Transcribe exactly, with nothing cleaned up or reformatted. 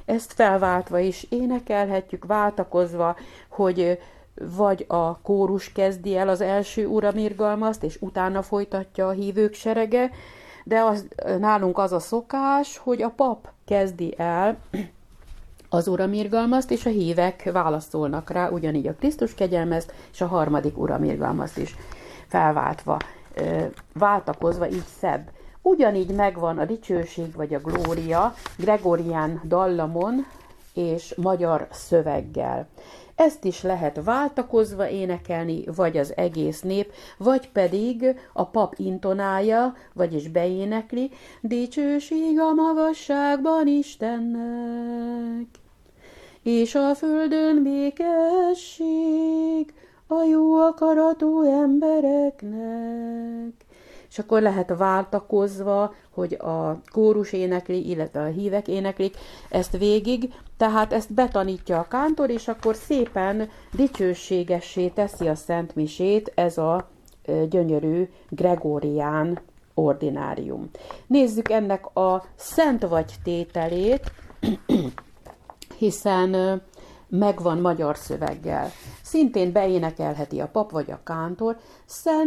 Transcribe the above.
ezt felváltva is énekelhetjük, váltakozva, hogy vagy a kórus kezdi el az első uramirgalmaszt, és utána folytatja a hívők serege, de az, nálunk az a szokás, hogy a pap kezdi el az uramirgalmaszt, és a hívek válaszolnak rá, ugyanígy a Krisztus kegyelmezt, és a harmadik uramirgalmaszt is felváltva, váltakozva, így szebb. Ugyanígy megvan a dicsőség vagy a glória gregorián dallamon és magyar szöveggel. Ezt is lehet váltakozva énekelni, vagy az egész nép, vagy pedig a pap intonálja, vagyis beénekli, dicsőség a magasságban Istennek, és a földön békesség a jó akaratú embereknek. És akkor lehet váltakozva, hogy a kórus énekli, illetve a hívek éneklik ezt végig, tehát ezt betanítja a kántor, és akkor szépen dicsőségessé teszi a Szent Misét ez a gyönyörű gregórián ordinárium. Nézzük ennek a szent vagy tételét, hiszen megvan magyar szöveggel. Szintén beénekelheti a pap vagy a kántor, szent